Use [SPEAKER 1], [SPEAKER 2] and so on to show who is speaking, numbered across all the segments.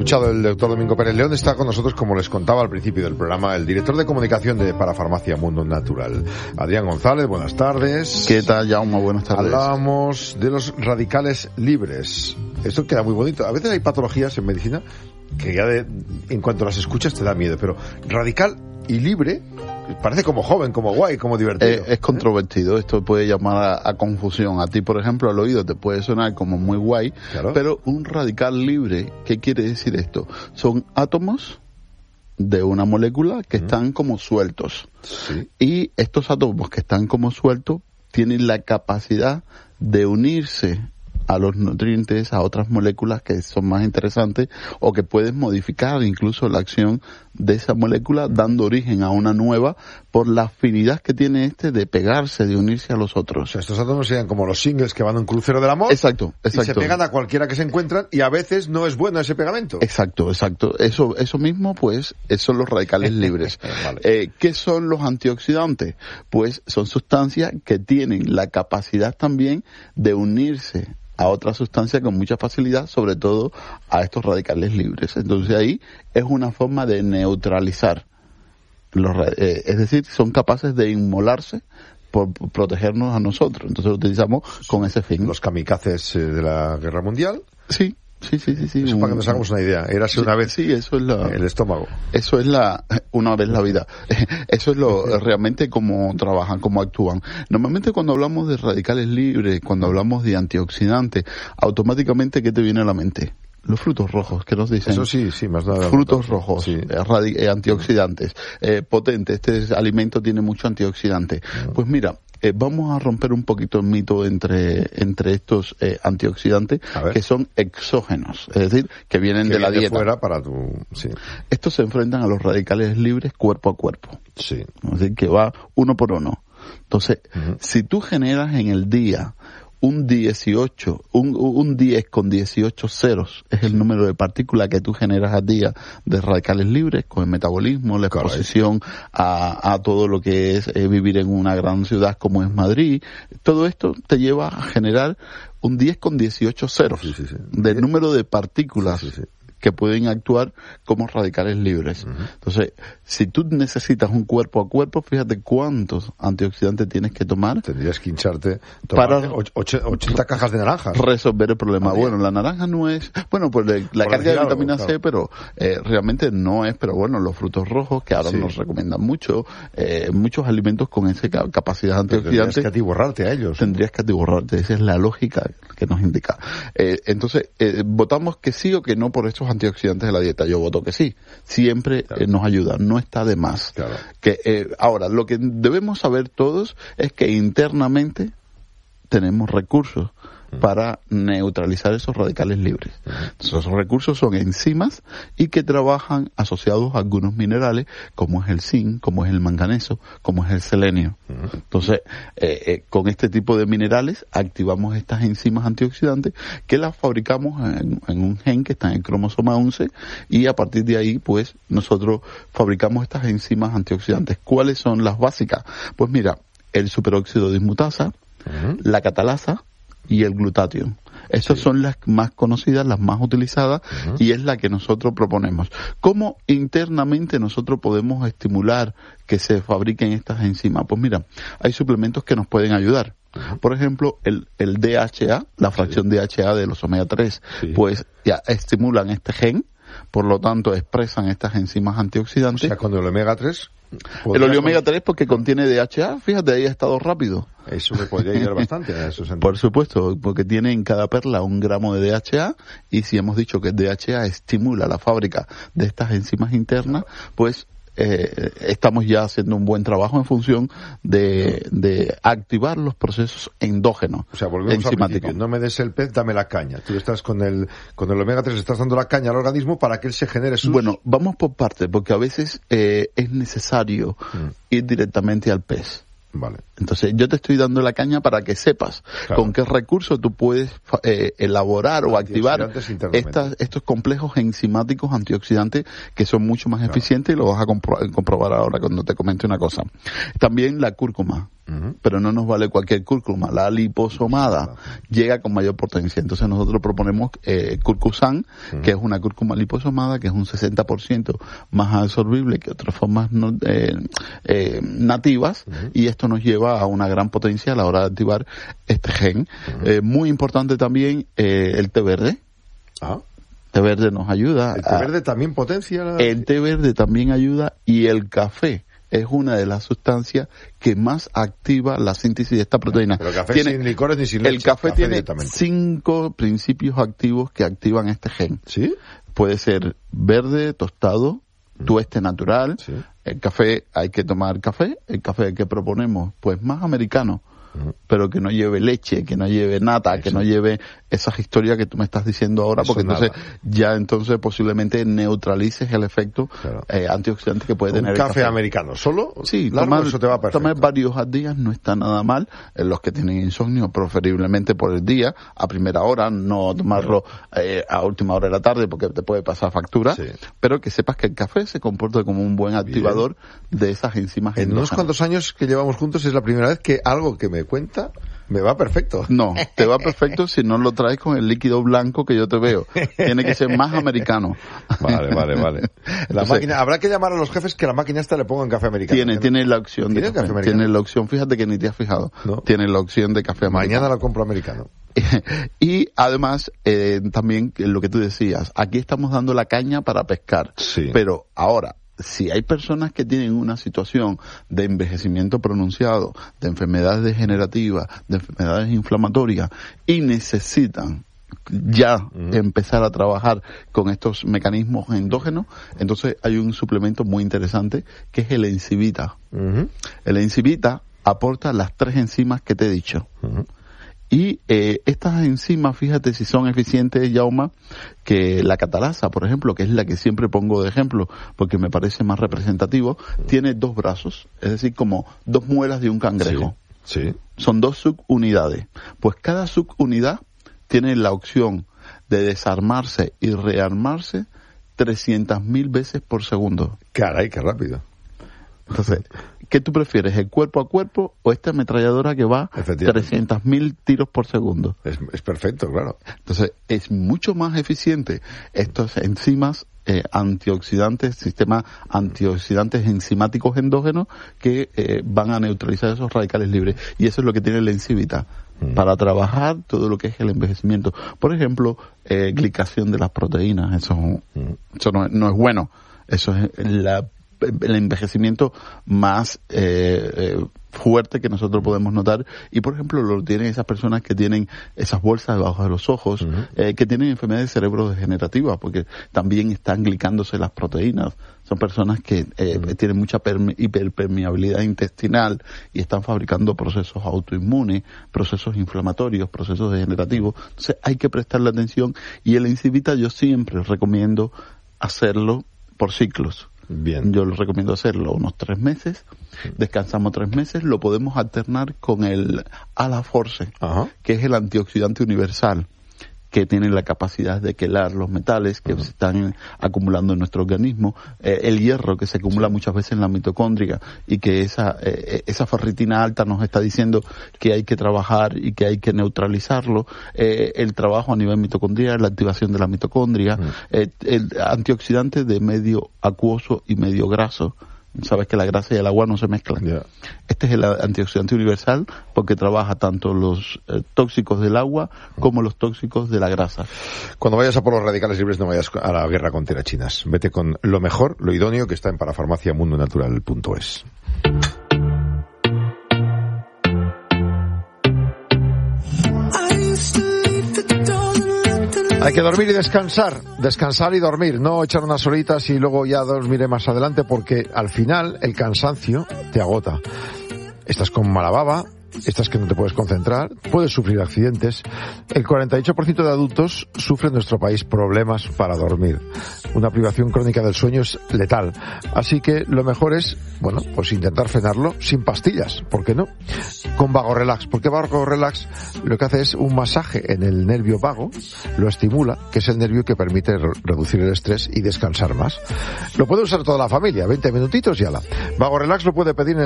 [SPEAKER 1] escuchado, el doctor Domingo Pérez León está con nosotros, como les contaba al principio del programa, el director de comunicación de Parafarmacia Mundo Natural. Adrián González, buenas tardes.
[SPEAKER 2] ¿Qué tal, Jaume? Buenas tardes.
[SPEAKER 1] Hablábamos de los radicales libres. Esto queda muy bonito. A veces hay patologías en medicina que ya en cuanto las escuchas te da miedo, pero radical y libre parece como joven, como guay, como divertido.
[SPEAKER 2] Es controvertido, esto puede llamar a confusión. A ti, por ejemplo, al oído te puede sonar como muy guay, claro. Pero un radical libre, ¿qué quiere decir esto? Son átomos de una molécula que están como sueltos. Sí. Y estos átomos que están como sueltos tienen la capacidad de unirse a los nutrientes, a otras moléculas que son más interesantes o que pueden modificar incluso la acción de esa molécula, dando origen a una nueva por la afinidad que tiene de pegarse, de unirse a los otros.
[SPEAKER 1] O sea, estos átomos serían como los singles que van a un crucero del amor.
[SPEAKER 2] Exacto.
[SPEAKER 1] Y se pegan a cualquiera que se encuentran y a veces no es bueno ese pegamento.
[SPEAKER 2] Exacto. Eso mismo, pues, son los radicales libres. Vale. ¿Qué son los antioxidantes? Pues son sustancias que tienen la capacidad también de unirse a otra sustancia con mucha facilidad, sobre todo a estos radicales libres. Entonces ahí es una forma de neutralizar. Es decir, son capaces de inmolarse por protegernos a nosotros. Entonces lo utilizamos con ese fin.
[SPEAKER 1] Los kamikazes de la Guerra Mundial.
[SPEAKER 2] Sí.
[SPEAKER 1] Eso para que nos hagamos una idea. Érase una vez
[SPEAKER 2] eso es
[SPEAKER 1] el estómago.
[SPEAKER 2] Eso es una vez la vida. Eso es realmente cómo trabajan, cómo actúan. Normalmente cuando hablamos de radicales libres, cuando hablamos de antioxidantes, automáticamente ¿qué te viene a la mente? Los frutos rojos, que nos dicen.
[SPEAKER 1] Eso sí, más nada.
[SPEAKER 2] Frutos rojos, sí. Antioxidantes, potentes. Este alimento tiene mucho antioxidante. Pues mira, vamos a romper un poquito el mito entre estos antioxidantes que son exógenos, es decir, que vienen de la dieta.
[SPEAKER 1] Fuera para sí.
[SPEAKER 2] Estos se enfrentan a los radicales libres cuerpo a cuerpo.
[SPEAKER 1] Sí.
[SPEAKER 2] Es decir, que va uno por uno. Entonces, si tú generas en el día un 10 con 18 ceros es el número de partículas que tú generas al día de radicales libres con el metabolismo, la exposición a todo lo que es vivir en una gran ciudad como es Madrid. Todo esto te lleva a generar un 10 con 18 ceros del número de partículas que pueden actuar como radicales libres. Entonces, si tú necesitas un cuerpo a cuerpo, fíjate cuántos antioxidantes tienes que tomar.
[SPEAKER 1] Tendrías que hincharte para 80 cajas de naranjas.
[SPEAKER 2] Resolver el problema. Bueno, la naranja no es... Bueno, pues la carga de vitamina C, pero realmente no es... Pero bueno, los frutos rojos, que ahora nos recomiendan mucho, muchos alimentos con esa capacidad antioxidante.
[SPEAKER 1] Tendrías que atiborrarte a ellos.
[SPEAKER 2] Tendrías que atiborrarte. Esa es la lógica que nos indica. Entonces, votamos que sí o que no por estos antioxidantes de la dieta. Yo voto que sí. Siempre nos ayuda. No está de más.
[SPEAKER 1] Claro.
[SPEAKER 2] Ahora, lo que debemos saber todos es que internamente tenemos recursos para neutralizar esos radicales libres. Esos recursos son enzimas y que trabajan asociados a algunos minerales, como es el zinc, como es el manganeso, como es el selenio. Entonces, con este tipo de minerales activamos estas enzimas antioxidantes que las fabricamos en un gen que está en el cromosoma 11 y a partir de ahí, pues, nosotros fabricamos estas enzimas antioxidantes. ¿Cuáles son las básicas? Pues mira, el superóxido dismutasa, la catalasa y el glutatión. Estas son las más conocidas, las más utilizadas y es la que nosotros proponemos. ¿Cómo internamente nosotros podemos estimular que se fabriquen estas enzimas? Pues mira, hay suplementos que nos pueden ayudar. Por ejemplo, el DHA, la fracción DHA de los omega 3, pues ya estimulan este gen, por lo tanto expresan estas enzimas antioxidantes.
[SPEAKER 1] O sea, con el omega 3...
[SPEAKER 2] El omega 3 porque contiene DHA, fíjate, ahí ha estado rápido.
[SPEAKER 1] Eso me podría ayudar bastante a esos sentidos.
[SPEAKER 2] Por supuesto, porque tiene en cada perla 1 gramo de DHA y si hemos dicho que el DHA estimula la fábrica de estas enzimas internas, pues estamos ya haciendo un buen trabajo en función de activar los procesos endógenos.
[SPEAKER 1] O sea, volvemos al principio. No me des el pez, dame la caña. Tú estás con el omega 3, estás dando la caña al organismo para que él se genere sus...
[SPEAKER 2] Bueno, vamos por partes, porque a veces es necesario ir directamente al pez.
[SPEAKER 1] Vale.
[SPEAKER 2] Entonces, yo te estoy dando la caña para que sepas con qué recursos tú puedes elaborar o activar estos complejos enzimáticos antioxidantes que son mucho más eficientes, y lo vas a comprobar ahora cuando te comente una cosa. También la cúrcuma. Pero no nos vale cualquier cúrcuma. La liposomada llega con mayor potencia. Entonces nosotros proponemos Curcusan, que es una cúrcuma liposomada que es un 60% más absorbible que otras formas nativas, y esto nos lleva a una gran potencia a la hora de activar este gen. Muy importante también el té verde. Té verde nos ayuda.
[SPEAKER 1] ¿El té verde también potencia?
[SPEAKER 2] El té verde también ayuda, y el café es una de las sustancias que más activa la síntesis de esta proteína.
[SPEAKER 1] Pero el café sin licores ni sin leche.
[SPEAKER 2] El café tiene 5 principios activos que activan este gen.
[SPEAKER 1] ¿Sí?
[SPEAKER 2] Puede ser verde, tostado, tueste natural. Sí. El café, hay que tomar café. El café que proponemos, pues más americano, pero que no lleve leche, que no lleve nata, que no lleve esas historias que tú me estás diciendo ahora, porque entonces entonces posiblemente neutralices el efecto antioxidante que puede tener el
[SPEAKER 1] café americano. ¿Solo?
[SPEAKER 2] Sí,
[SPEAKER 1] eso te va perfecto.
[SPEAKER 2] Tomar varios al día no está nada mal. Los que tienen insomnio, preferiblemente por el día, a primera hora, no tomarlo a última hora de la tarde, porque te puede pasar factura, pero que sepas que el café se comporta como un buen activador de esas enzimas endógenas.
[SPEAKER 1] En unos cuantos años que llevamos juntos es la primera vez que algo que me cuenta me va perfecto.
[SPEAKER 2] No, te va perfecto si no lo traes con el líquido blanco que yo te veo. Tiene que ser más americano.
[SPEAKER 1] Vale. La máquina, habrá que llamar a los jefes que la máquina esta le pongan café americano.
[SPEAKER 2] Tiene la opción de café americano. Tiene la opción, fíjate que ni te has fijado. ¿No? Tiene la opción de café americano.
[SPEAKER 1] Mañana la compro americano.
[SPEAKER 2] Y además, también lo que tú decías, aquí estamos dando la caña para pescar.
[SPEAKER 1] Sí.
[SPEAKER 2] Pero ahora, si hay personas que tienen una situación de envejecimiento pronunciado, de enfermedades degenerativas, de enfermedades inflamatorias, y necesitan ya empezar a trabajar con estos mecanismos endógenos, entonces hay un suplemento muy interesante que es el Enzivita. El Enzivita aporta las 3 enzimas que te he dicho. Y estas enzimas, fíjate si son eficientes, Jaume, que la catalasa, por ejemplo, que es la que siempre pongo de ejemplo porque me parece más representativo, tiene 2 brazos, es decir, como 2 muelas de un cangrejo.
[SPEAKER 1] Sí.
[SPEAKER 2] Son 2 subunidades. Pues cada subunidad tiene la opción de desarmarse y rearmarse 300.000 veces por segundo.
[SPEAKER 1] Caray, qué rápido.
[SPEAKER 2] Entonces, ¿qué tú prefieres, el cuerpo a cuerpo o esta ametralladora que va 300.000 tiros por segundo?
[SPEAKER 1] Es perfecto, claro.
[SPEAKER 2] Entonces, es mucho más eficiente estas enzimas antioxidantes, sistemas antioxidantes enzimáticos endógenos que van a neutralizar esos radicales libres. Y eso es lo que tiene la Enzivita para trabajar todo lo que es el envejecimiento. Por ejemplo, glicación de las proteínas. Eso no es bueno. Eso es el envejecimiento más fuerte que nosotros podemos notar, y por ejemplo lo tienen esas personas que tienen esas bolsas debajo de los ojos, que tienen enfermedades cerebrodegenerativas, porque también están glicándose las proteínas. Son personas que tienen mucha hiperpermeabilidad intestinal y están fabricando procesos autoinmunes, procesos inflamatorios, procesos degenerativos. Entonces hay que prestarle atención, y el Enzivita yo siempre recomiendo hacerlo por ciclos.
[SPEAKER 1] Bien.
[SPEAKER 2] Yo les recomiendo hacerlo unos 3 meses, descansamos 3 meses, lo podemos alternar con el Alaforce, que es el antioxidante universal, que tiene la capacidad de quelar los metales que se están acumulando en nuestro organismo, el hierro que se acumula muchas veces en la mitocondria, y que esa ferritina alta nos está diciendo que hay que trabajar y que hay que neutralizarlo, el trabajo a nivel mitocondrial, la activación de la mitocondria, el antioxidante de medio acuoso y medio graso. Sabes que la grasa y el agua no se mezclan. Este es el antioxidante universal porque trabaja tanto los tóxicos del agua como los tóxicos de la grasa.
[SPEAKER 1] Cuando vayas a por los radicales libres no vayas a la guerra con tirachinas. Vete con lo mejor, lo idóneo, que está en parafarmaciamundonatural.es. Hay que dormir y descansar y dormir, no echar unas horitas y luego ya dormiré más adelante, porque al final el cansancio te agota. Estás con mala baba, estas que no te puedes concentrar, puedes sufrir accidentes. El 48% de adultos sufre en nuestro país problemas para dormir. Una privación crónica del sueño es letal. Así que lo mejor es, bueno, pues intentar frenarlo sin pastillas, ¿por qué no? Con Vago Relax, porque Vago Relax lo que hace es un masaje en el nervio vago, lo estimula, que es el nervio que permite reducir el estrés y descansar más. Lo puede usar toda la familia, 20 minutitos y ala. Vago Relax lo puede pedir en el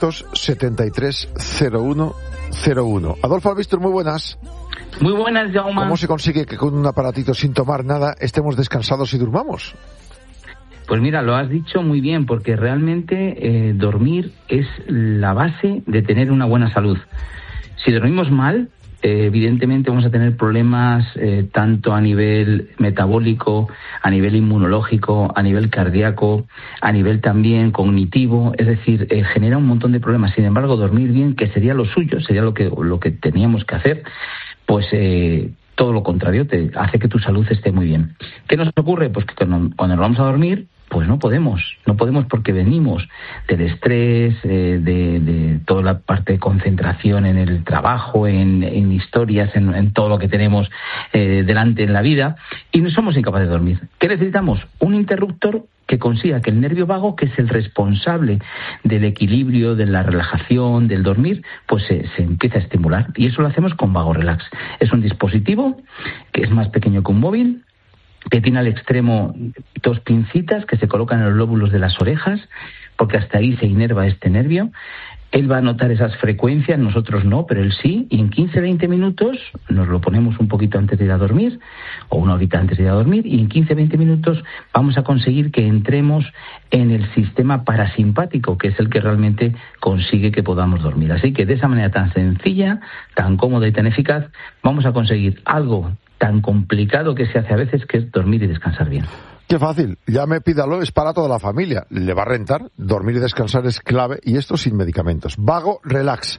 [SPEAKER 1] 973-0101. Adolfo Albistur, muy buenas.
[SPEAKER 3] Muy buenas, Jaume.
[SPEAKER 1] ¿Cómo se consigue que con un aparatito sin tomar nada estemos descansados y durmamos?
[SPEAKER 3] Pues mira, lo has dicho muy bien, porque realmente dormir es la base de tener una buena salud. Si dormimos mal, evidentemente vamos a tener problemas tanto a nivel metabólico, a nivel inmunológico, a nivel cardíaco, a nivel también cognitivo, es decir, genera un montón de problemas. Sin embargo, dormir bien, que sería lo suyo, sería lo que teníamos que hacer, pues todo lo contrario, te hace que tu salud esté muy bien. ¿Qué nos ocurre? Pues que cuando nos vamos a dormir, pues no podemos porque venimos del estrés, de toda la parte de concentración en el trabajo, en historias, en todo lo que tenemos delante en la vida, y no somos incapaces de dormir. ¿Qué necesitamos? Un interruptor que consiga que el nervio vago, que es el responsable del equilibrio, de la relajación, del dormir, pues se empieza a estimular. Y eso lo hacemos con Vago Relax. Es un dispositivo que es más pequeño que un móvil, que tiene al extremo 2 pincitas que se colocan en los lóbulos de las orejas, porque hasta ahí se inerva este nervio. Él va a notar esas frecuencias, nosotros no, pero él sí, y en 15-20 minutos nos lo ponemos un poquito antes de ir a dormir, o una horita antes de ir a dormir, y en 15-20 minutos vamos a conseguir que entremos en el sistema parasimpático, que es el que realmente consigue que podamos dormir. Así que de esa manera tan sencilla, tan cómoda y tan eficaz, vamos a conseguir algo tan complicado que se hace a veces, que es dormir y descansar bien.
[SPEAKER 1] Qué fácil, llame, pídalo, es para toda la familia, le va a rentar, dormir y descansar es clave, y esto sin medicamentos. Vago Relax,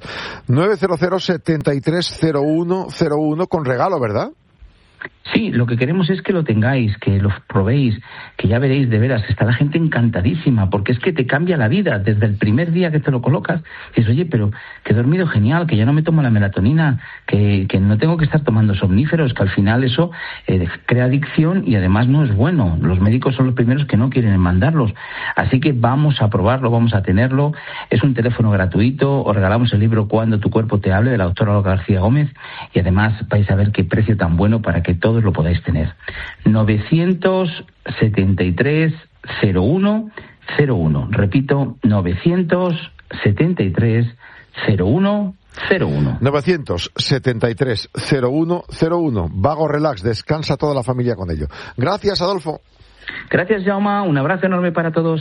[SPEAKER 1] 900-730101 con regalo, ¿verdad?
[SPEAKER 3] Sí, lo que queremos es que lo tengáis, que lo probéis, que ya veréis, de veras, está la gente encantadísima, porque es que te cambia la vida. Desde el primer día que te lo colocas, dices, oye, pero que he dormido genial, que ya no me tomo la melatonina, que no tengo que estar tomando somníferos, que al final eso crea adicción y además no es bueno. Los médicos son los primeros que no quieren mandarlos. Así que vamos a probarlo, vamos a tenerlo. Es un teléfono gratuito, os regalamos el libro Cuando tu cuerpo te hable, de la doctora Olga García Gómez, y además vais a ver qué precio tan bueno para que todos lo podáis tener. 973-0101. Repito, 973-0101.
[SPEAKER 1] 973-0101. Vago Relax, descansa toda la familia con ello. Gracias, Adolfo.
[SPEAKER 3] Gracias, Jaume. Un abrazo enorme para todos.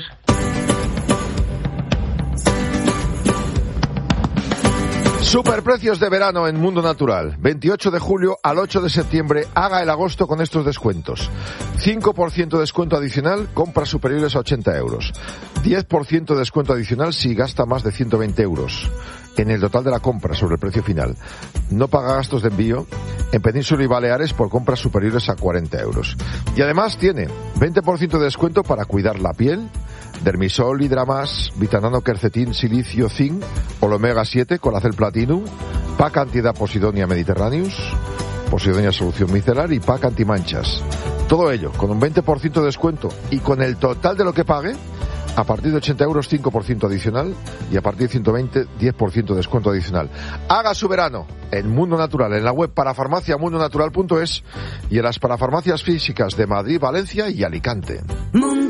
[SPEAKER 1] Superprecios de verano en Mundo Natural. 28 de julio al 8 de septiembre, haga el agosto con estos descuentos. 5% de descuento adicional, compras superiores a 80 euros. 10% de descuento adicional si gasta más de 120 euros en el total de la compra sobre el precio final. No paga gastos de envío en Península y Baleares por compras superiores a 40 euros. Y además tiene 20% de descuento para cuidar la piel, Dermisol, Hidramas, Vitanano, Quercetin, Silicio, Zinc, Omega 7, Colacel Platinum, Pack Antiedad Posidonia Mediterraneus, Posidonia Solución Micelar y Pack Antimanchas. Todo ello con un 20% de descuento y con el total de lo que pague, a partir de 80 euros 5% adicional y a partir de 120 10% de descuento adicional. Haga su verano en Mundo Natural, en la web parafarmaciamundonatural.es y en las parafarmacias físicas de Madrid, Valencia y Alicante.